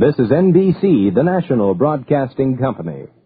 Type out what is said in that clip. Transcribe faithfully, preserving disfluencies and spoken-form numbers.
This is N B C, the national broadcasting company.